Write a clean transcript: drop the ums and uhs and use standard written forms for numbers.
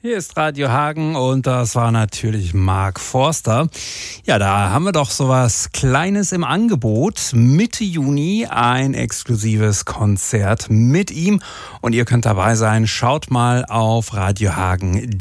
Hier ist Radio Hagen und das war natürlich Mark Forster. Ja, da haben wir doch sowas Kleines im Angebot. Mitte Juni ein exklusives Konzert mit ihm und ihr könnt dabei sein. Schaut mal auf radiohagen.de.